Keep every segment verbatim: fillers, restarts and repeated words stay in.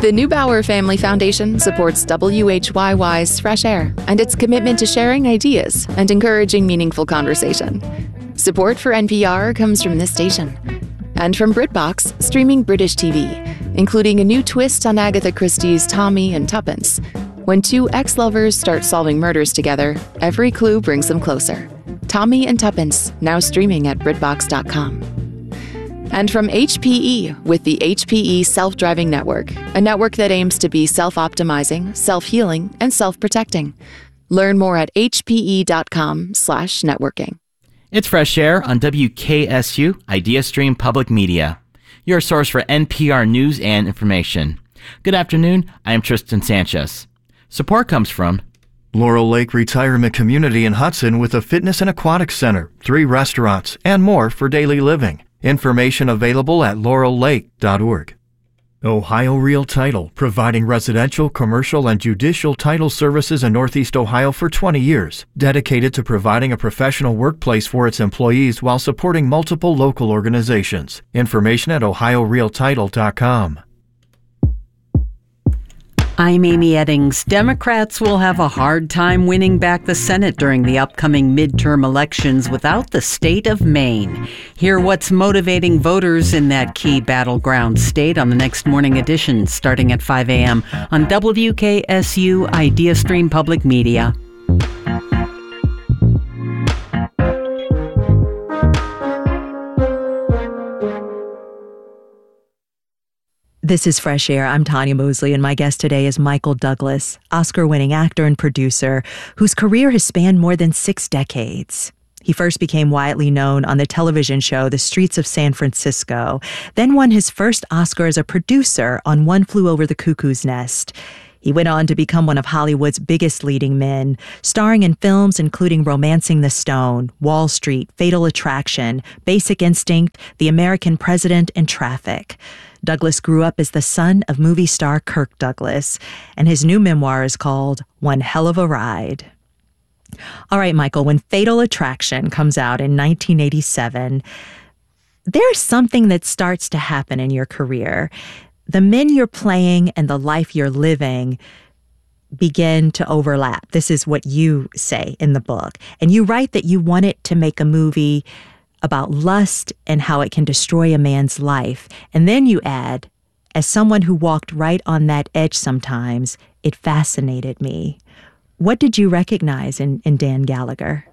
The Neubauer Family Foundation supports W H Y Y's Fresh Air and its commitment to sharing ideas and encouraging meaningful conversation. Support for N P R comes from this station and from BritBox, streaming British T V, including a new twist on Agatha Christie's Tommy and Tuppence. When two ex-lovers start solving murders together, every clue brings them closer. Tommy and Tuppence, now streaming at BritBox dot com. And from H P E with the H P E Self-Driving Network, a network that aims to be self-optimizing, self-healing, and self-protecting. Learn more at H P E dot com slash networking. It's Fresh Air on W K S U IdeaStream Public Media, your source for N P R news and information. Good afternoon, I am Tristan Sanchez. Support comes from Laurel Lake Retirement Community in Hudson with a fitness and aquatics center, three restaurants, and more for daily living. Information available at laurel lake dot org. Ohio Real Title, providing residential, commercial, and judicial title services in Northeast Ohio for twenty years, dedicated to providing a professional workplace for its employees while supporting multiple local organizations. Information at ohio real title dot com. I'm Amy Eddings. Democrats will have a hard time winning back the Senate during the upcoming midterm elections without the state of Maine. Hear what's motivating voters in that key battleground state on the next morning edition, starting at five a.m. on W K S U IdeaStream Public Media. This is Fresh Air. I'm Tanya Mosley, and my guest today is Michael Douglas, Oscar-winning actor and producer whose career has spanned more than six decades. He first became widely known on the television show The Streets of San Francisco, then won his first Oscar as a producer on One Flew Over the Cuckoo's Nest. He went on to become one of Hollywood's biggest leading men, starring in films including Romancing the Stone, Wall Street, Fatal Attraction, Basic Instinct, The American President, and Traffic. Douglas grew up as the son of movie star Kirk Douglas, and his new memoir is called One Hell of a Ride. All right, Michael, when Fatal Attraction comes out in nineteen eighty-seven, there's something that starts to happen in your career. The men you're playing and the life you're living begin to overlap. This is what you say in the book. And you write that you wanted to make a movie about lust and how it can destroy a man's life. And then you add, as someone who walked right on that edge sometimes, it fascinated me. What did you recognize in, in Dan Gallagher?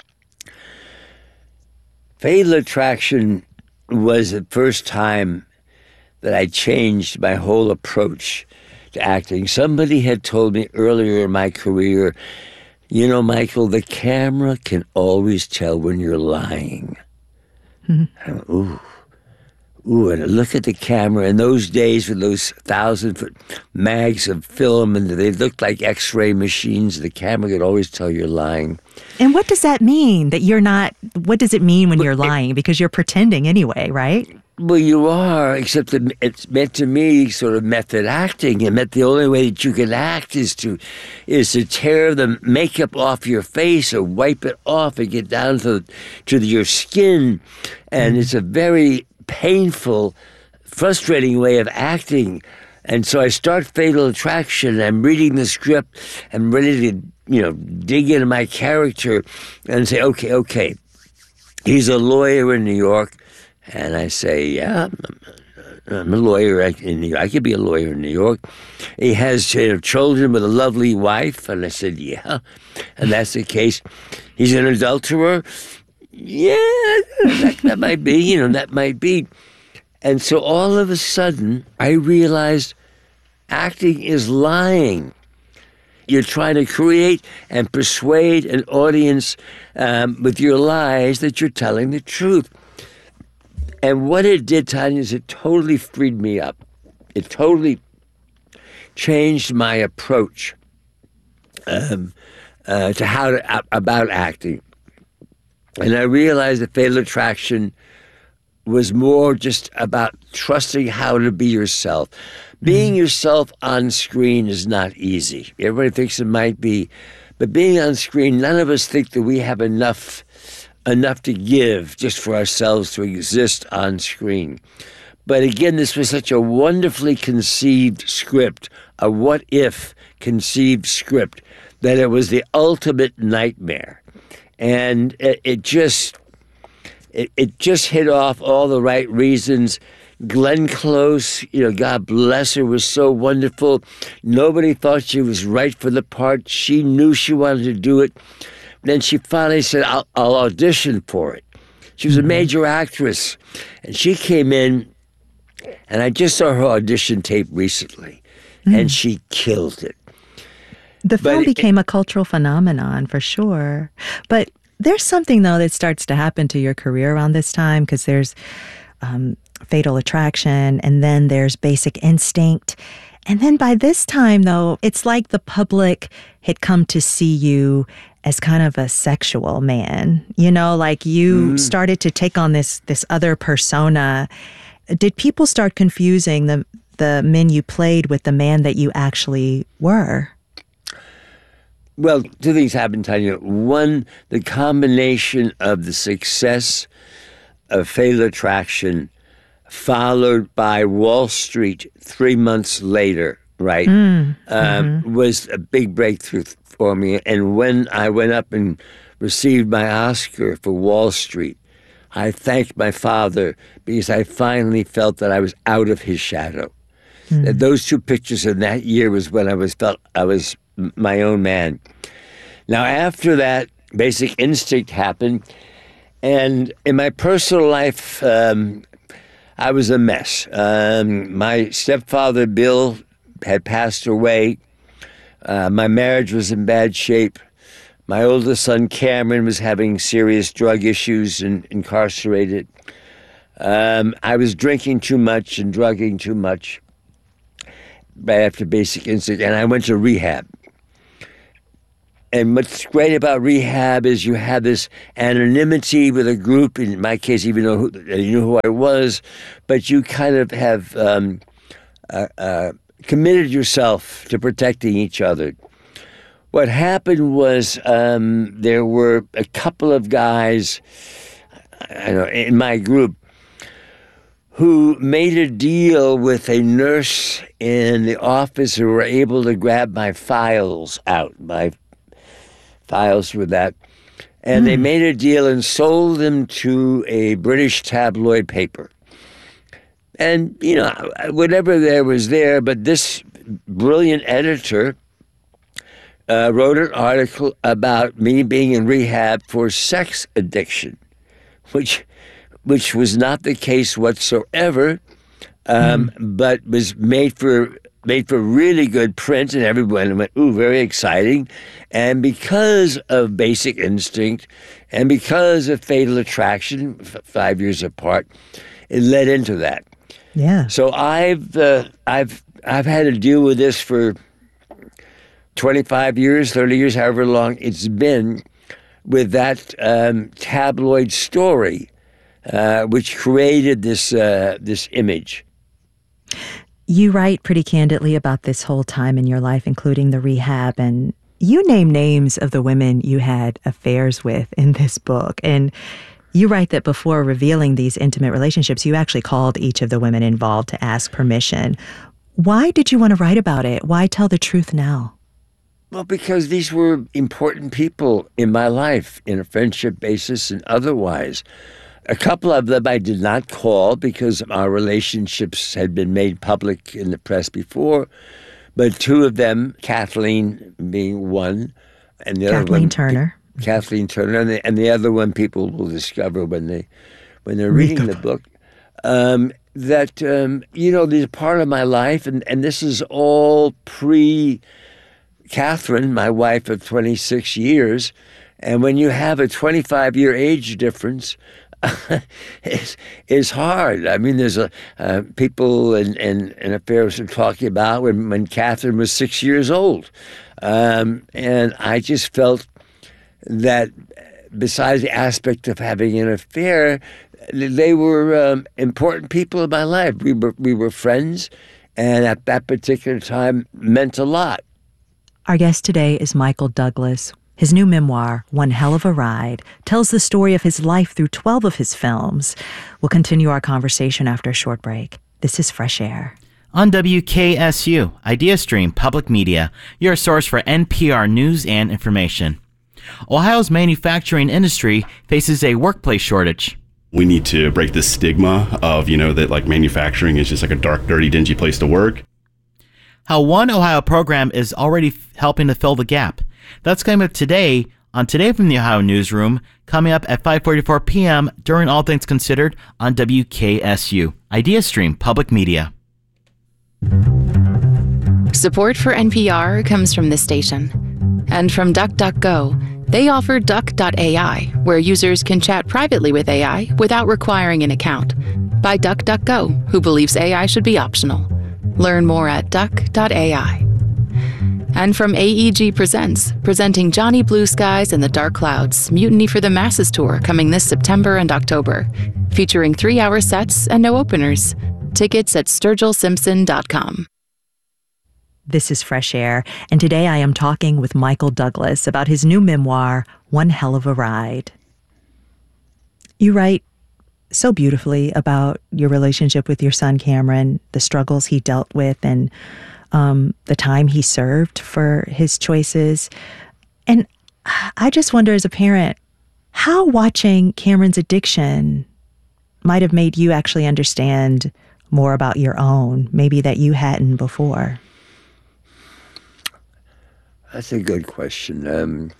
Fatal Attraction was the first time that I changed my whole approach to acting. Somebody had told me earlier in my career, you know, Michael, the camera can always tell when you're lying. Mm-hmm. I went, ooh, ooh, and I look at the camera in those days with those thousand foot mags of film, and they looked like X-ray machines. The camera could always tell you're lying. And what does that mean, that you're not, what does it mean when but you're lying? It, because you're pretending anyway, right? Well, you are, except that it's meant to me sort of method acting. It meant the only way that you can act is to is to tear the makeup off your face or wipe it off and get down to to the, your skin. And it's a very painful, frustrating way of acting. And so I start Fatal Attraction. I'm reading the script. I'm ready to, you know, dig into my character and say, okay, okay, he's a lawyer in New York. And I say, yeah, I'm a lawyer in New York. I could be a lawyer in New York. He has, you know, children with a lovely wife. And I said, yeah, and that's the case. He's an adulterer. Yeah, that, that might be, you know, that might be. And so all of a sudden, I realized acting is lying. You're trying to create and persuade an audience um, with your lies that you're telling the truth. And what it did, Tanya, is it totally freed me up. It totally changed my approach um, uh, to how to, uh, about acting. And I realized that Fatal Attraction was more just about trusting how to be yourself. Being yourself on screen is not easy. Everybody thinks it might be. But being on screen, none of us think that we have enough enough to give just for ourselves to exist on screen. But again, this was such a wonderfully conceived script, a what-if conceived script, that it was the ultimate nightmare. And it, it just it, it just hit off all the right reasons. Glenn Close, you know, God bless her, was so wonderful. Nobody thought she was right for the part. She knew she wanted to do it. Then she finally said, I'll, I'll audition for it. She was a major actress. And she came in, and I just saw her audition tape recently, mm. and she killed it. The film But it- became a cultural phenomenon for sure. But there's something, though, that starts to happen to your career around this time, because there's um, Fatal Attraction, and then there's Basic Instinct. And then by this time, though, it's like the public had come to see you as kind of a sexual man. You know, like you mm. started to take on this this other persona. Did people start confusing the the men you played with the man that you actually were? Well, two things happened, Tanya. One, the combination of the success of Fatal Attraction followed by Wall Street three months later, right, mm, um, mm-hmm. was a big breakthrough for me. And when I went up and received my Oscar for Wall Street, I thanked my father because I finally felt that I was out of his shadow. Mm. That those two pictures in that year was when I was felt I was my own man. Now, after that, Basic Instinct happened, and in my personal life, um, I was a mess. Um, my stepfather, Bill, had passed away. Uh, my marriage was in bad shape. My oldest son, Cameron, was having serious drug issues and incarcerated. Um, I was drinking too much and drugging too much right after Basic Instinct, and I went to rehab. And what's great about rehab is you have this anonymity with a group. In my case, even though who, you knew who I was, but you kind of have um, uh, uh, committed yourself to protecting each other. What happened was um, there were a couple of guys, I know, in my group who made a deal with a nurse in the office who were able to grab my files out, my files with that. And mm. they made a deal and sold them to a British tabloid paper. And, you know, whatever there was there, but this brilliant editor uh, wrote an article about me being in rehab for sex addiction, which which was not the case whatsoever, um, mm. but was made for made for really good print, and everyone went, ooh, very exciting. And because of Basic Instinct and because of Fatal Attraction, f- five years apart, it led into that. Yeah. So I've uh, I've I've had to deal with this for twenty-five years, thirty years, however long it's been, with that um, tabloid story, uh, which created this uh, this image. You write pretty candidly about this whole time in your life, including the rehab, and you name names of the women you had affairs with in this book. And you write that before revealing these intimate relationships, you actually called each of the women involved to ask permission. Why did you want to write about it? Why tell the truth now? Well, because these were important people in my life, in a friendship basis and otherwise. A couple of them I did not call because our relationships had been made public in the press before. But two of them, Kathleen being one, and the Kathleen other one, Turner. Kathleen Turner, and the, and the other one people will discover when they when they're reading the book. Um, that um, you know, these are part of my life, and, and this is all pre Catherine, my wife of twenty-six years, and when you have a twenty-five year age difference. It's, it's hard. I mean, there's a uh, people and and and affairs are talking about when when Catherine was six years old, um, and I just felt that besides the aspect of having an affair, they were um, important people in my life. We were we were friends, and at that particular time meant a lot. Our guest today is Michael Douglas. His new memoir, One Hell of a Ride, tells the story of his life through twelve of his films. We'll continue our conversation after a short break. This is Fresh Air. On W K S U, IdeaStream Public Media, your source for N P R news and information. Ohio's manufacturing industry faces a workplace shortage. We need to break this stigma of, you know, that like manufacturing is just like a dark, dirty, dingy place to work. How One Ohio program is already f- helping to fill the gap. That's coming up today on Today from the Ohio Newsroom, coming up at five forty-four p.m. during All Things Considered on W K S U, IdeaStream Public Media. Support for N P R comes from this station and from DuckDuckGo. They offer Duck dot A I, where users can chat privately with A I without requiring an account. By DuckDuckGo, who believes A I should be optional. Learn more at Duck dot A I. And from A E G Presents, presenting Johnny Blue Skies and the Dark Clouds, Mutiny for the Masses Tour coming this September and October, featuring three-hour sets and no openers. Tickets at Sturgill Simpson dot com. This is Fresh Air, and today I am talking with Michael Douglas about his new memoir, One Hell of a Ride. You write so beautifully about your relationship with your son, Cameron, the struggles he dealt with, and um, the time he served for his choices. And I just wonder, as a parent, how watching Cameron's addiction might have made you actually understand more about your own, maybe that you hadn't before. That's a good question. Um,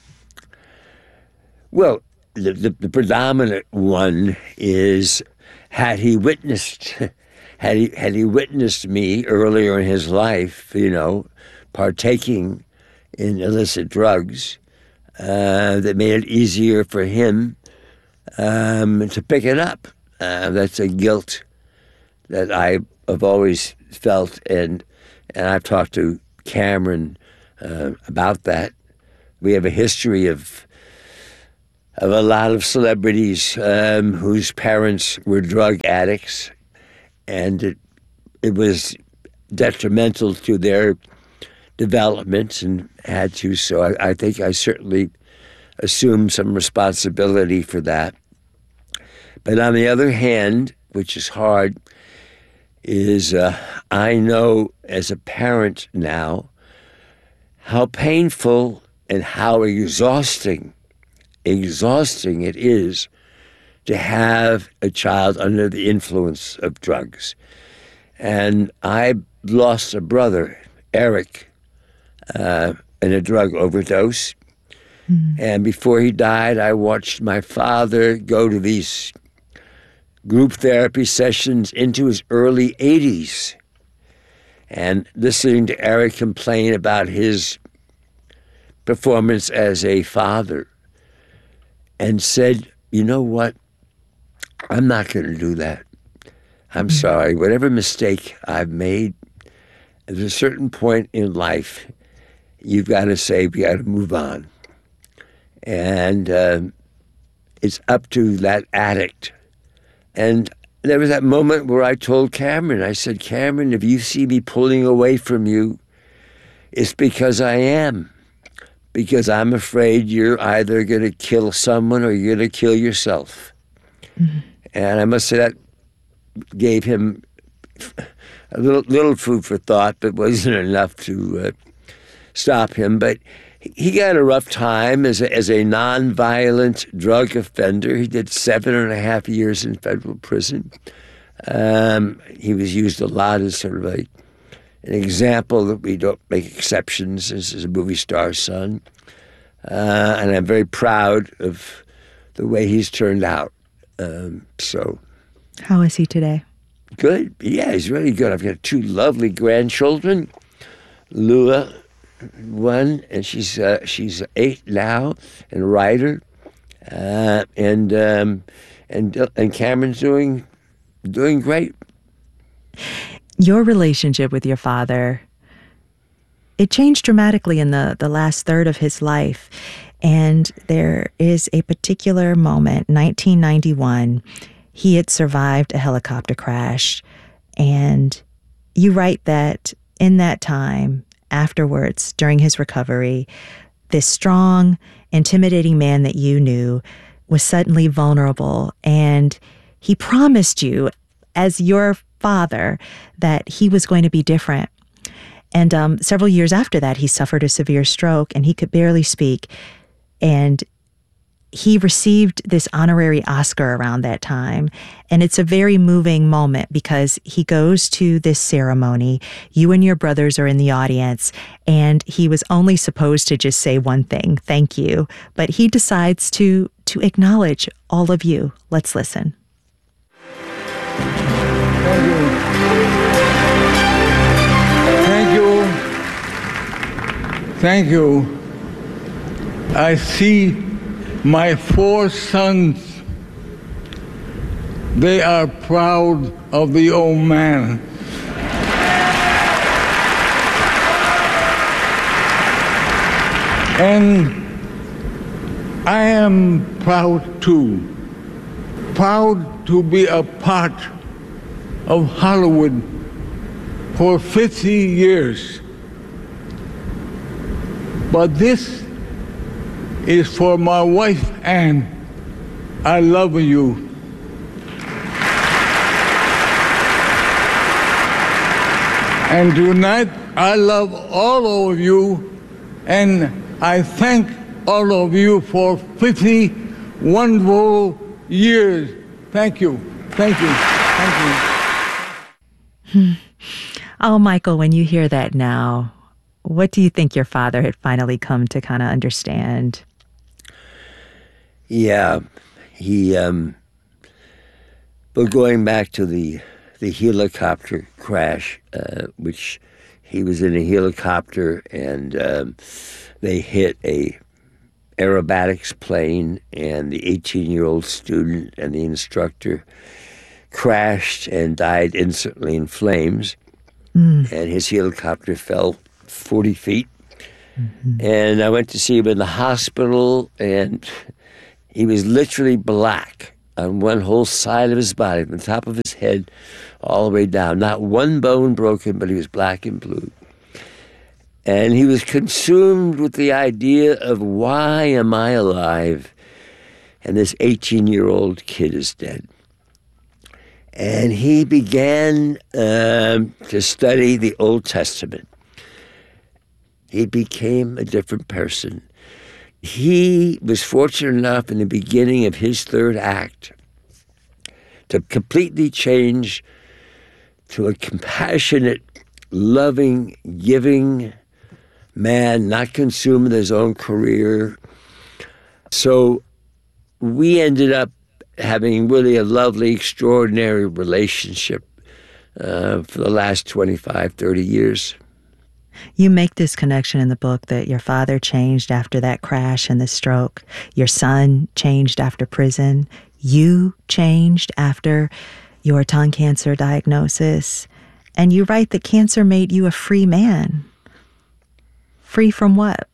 well, the, the, the predominant one is, had he witnessed, had he had he witnessed me earlier in his life, you know, partaking in illicit drugs, uh, that made it easier for him um, to pick it up. Uh, that's a guilt that I have always felt, and and I've talked to Cameron Uh, about that. We have a history of of a lot of celebrities um, whose parents were drug addicts, and it, it was detrimental to their development and had to. So I, I think I certainly assume some responsibility for that. But on the other hand, which is hard, is uh, I know as a parent now how painful and how exhausting, exhausting it is to have a child under the influence of drugs. And I lost a brother, Eric, uh, in a drug overdose. Mm-hmm. And before he died, I watched my father go to these group therapy sessions into his early eighties. And listening to Eric complain about his performance as a father, and said, you know what, I'm not going to do that. I'm mm-hmm. sorry. Whatever mistake I've made, at a certain point in life, you've got to say, we got to move on. And uh, it's up to that addict. And there was that moment where I told Cameron, I said, Cameron, if you see me pulling away from you, it's because I am. Because I'm afraid you're either going to kill someone or you're going to kill yourself. Mm-hmm. And I must say that gave him a little, little food for thought, but wasn't enough to uh, stop him. But he got a rough time as a, as a nonviolent drug offender. He did seven and a half years in federal prison. Um, he was used a lot as sort of a, an example that we don't make exceptions as, as a movie star's son. Uh, and I'm very proud of the way he's turned out. Um, so, how is he today? Good. Yeah, he's really good. I've got two lovely grandchildren. Lua, one, and she's uh, she's eight now, and Ryder, uh, and um, and and Cameron's doing doing great. Your relationship with your father, it changed dramatically in the the last third of his life, and there is a particular moment, nineteen ninety-one. He had survived a helicopter crash, and you write that in that time, afterwards, during his recovery, this strong, intimidating man that you knew was suddenly vulnerable, and he promised you, as your father, that he was going to be different. And um, several years after that, he suffered a severe stroke, and he could barely speak. And he received this honorary Oscar around that time. And it's a very moving moment because he goes to this ceremony. You and your brothers are in the audience, and he was only supposed to just say one thing, thank you. But he decides to, to acknowledge all of you. Let's listen. Thank you. Thank you. Thank you. I see my four sons. They are proud of the old man. And I am proud too. Proud to be a part of Hollywood for fifty years. But this is for my wife, Anne. I love you. And tonight, I love all of you, and I thank all of you for fifty wonderful years. Thank you. Thank you. Thank you. Oh, Michael, when you hear that now, what do you think your father had finally come to kind of understand? Yeah, he, um, but going back to the the helicopter crash, uh, which he was in a helicopter and um, they hit a aerobatics plane, and the eighteen-year-old student and the instructor crashed and died instantly in flames, mm. and his helicopter fell forty feet. Mm-hmm. And I went to see him in the hospital, and he was literally black on one whole side of his body, from the top of his head all the way down. Not one bone broken, but he was black and blue. And he was consumed with the idea of, why am I alive and this eighteen-year-old kid is dead? And he began um, to study the Old Testament. He became a different person. He was fortunate enough in the beginning of his third act to completely change to a compassionate, loving, giving man, not consumed with his own career. So we ended up having really a lovely, extraordinary relationship uh, for the last twenty-five, thirty years. You make this connection in the book that your father changed after that crash and the stroke. Your son changed after prison. You changed after your tongue cancer diagnosis. And you write that cancer made you a free man. Free from what?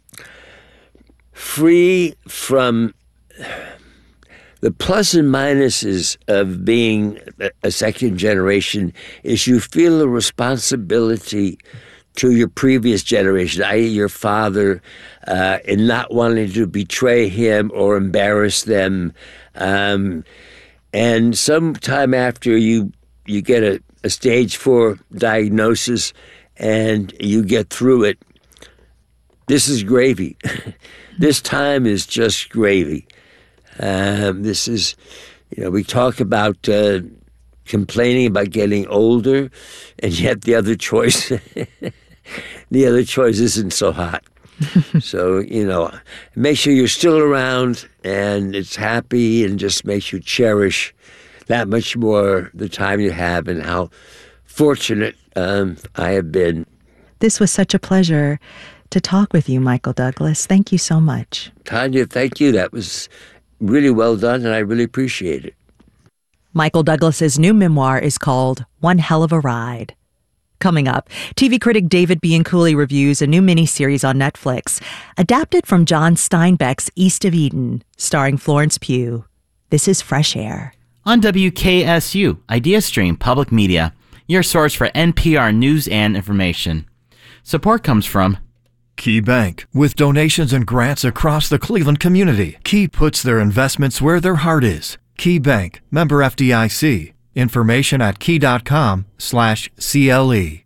Free from the plus and minuses of being a second generation is you feel a responsibility to your previous generation, that is your father, uh, and not wanting to betray him or embarrass them. Um, and sometime after you you get a, a stage four diagnosis and you get through it, this is gravy. This time is just gravy. Um, this is, you know, we talk about uh, complaining about getting older, and yet the other choice, the other choice isn't so hot. So, you know, make sure you're still around and it's happy, and just makes you cherish that much more the time you have and how fortunate um, I have been. This was such a pleasure to talk with you, Michael Douglas. Thank you so much. Tanya, thank you. That was really well done, and I really appreciate it. Michael Douglas's new memoir is called One Hell of a Ride. Coming up, T V critic David Bianculli reviews a new miniseries on Netflix, adapted from John Steinbeck's East of Eden, starring Florence Pugh. This is Fresh Air. On W K S U, IdeaStream Public Media, your source for N P R news and information. Support comes from Key Bank. With donations and grants across the Cleveland community, Key puts their investments where their heart is. Key Bank. Member F D I C. Information at key.com slash CLE.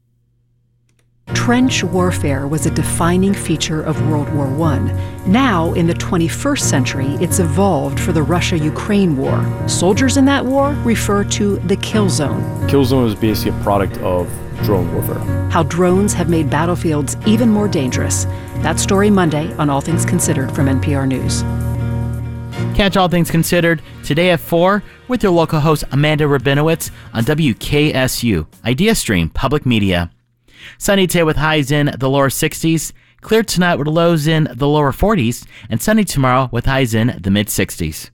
Trench warfare was a defining feature of World War One. Now, in the twenty-first century, it's evolved for the Russia-Ukraine war. Soldiers in that war refer to the kill zone. Kill zone is basically a product of drone warfare. How drones have made battlefields even more dangerous. That story Monday on All Things Considered from N P R News. Catch All Things Considered today at four with your local host Amanda Rabinowitz on W K S U, IdeaStream Public Media. Sunny today with highs in the lower sixties, clear tonight with lows in the lower forties, and sunny tomorrow with highs in the mid-sixties.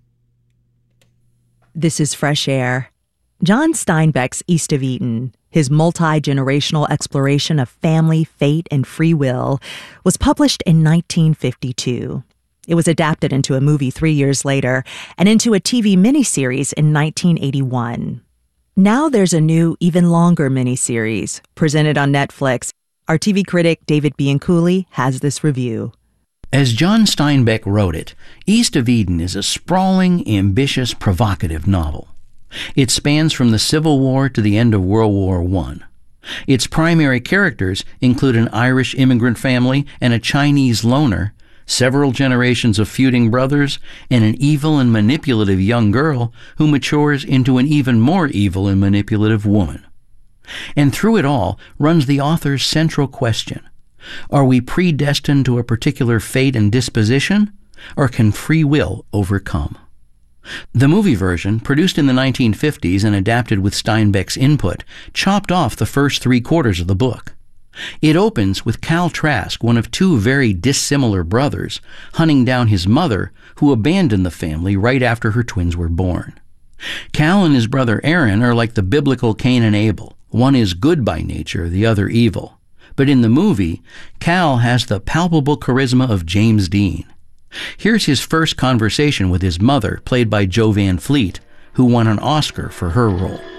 This is Fresh Air. John Steinbeck's East of Eden, his multi-generational exploration of family, fate, and free will, was published in nineteen fifty-two. It was adapted into a movie three years later and into a T V miniseries in nineteen eighty-one. Now there's a new, even longer miniseries presented on Netflix. Our T V critic David Bianculli has this review. As John Steinbeck wrote it, East of Eden is a sprawling, ambitious, provocative novel. It spans from the Civil War to the end of World War One. Its primary characters include an Irish immigrant family and a Chinese loner, several generations of feuding brothers, and an evil and manipulative young girl who matures into an even more evil and manipulative woman. And through it all runs the author's central question: are we predestined to a particular fate and disposition, or can free will overcome? The movie version, produced in the nineteen fifties and adapted with Steinbeck's input, chopped off the first three quarters of the book. It opens with Cal Trask, one of two very dissimilar brothers, hunting down his mother, who abandoned the family right after her twins were born. Cal and his brother Aaron are like the biblical Cain and Abel. One is good by nature, the other evil. But in the movie, Cal has the palpable charisma of James Dean. Here's his first conversation with his mother, played by Jo Van Fleet, who won an Oscar for her role.